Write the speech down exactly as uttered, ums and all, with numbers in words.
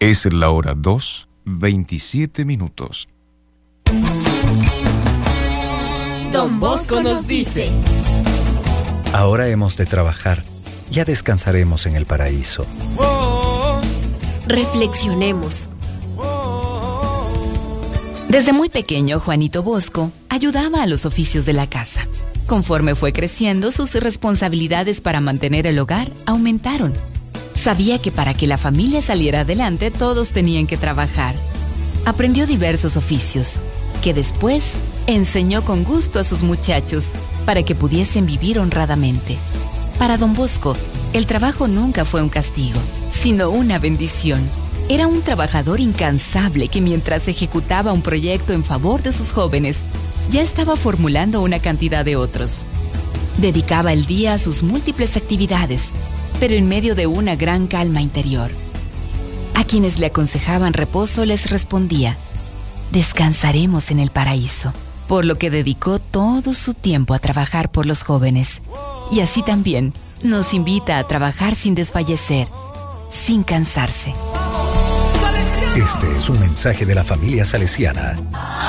Es la hora dos, veintisiete minutos. Don Bosco nos dice: ahora hemos de trabajar, ya descansaremos en el paraíso. Reflexionemos. Desde muy pequeño, Juanito Bosco ayudaba a los oficios de la casa. Conforme fue creciendo, sus responsabilidades para mantener el hogar aumentaron. Sabía que para que la familia saliera adelante, todos tenían que trabajar. Aprendió diversos oficios, que después enseñó con gusto a sus muchachos para que pudiesen vivir honradamente. Para don Bosco, el trabajo nunca fue un castigo, sino una bendición. Era un trabajador incansable que mientras ejecutaba un proyecto en favor de sus jóvenes, ya estaba formulando una cantidad de otros. Dedicaba el día a sus múltiples actividades, pero en medio de una gran calma interior. A quienes le aconsejaban reposo les respondía: descansaremos en el paraíso, por lo que dedicó todo su tiempo a trabajar por los jóvenes. Y así también nos invita a trabajar sin desfallecer, sin cansarse. Este es un mensaje de la familia salesiana.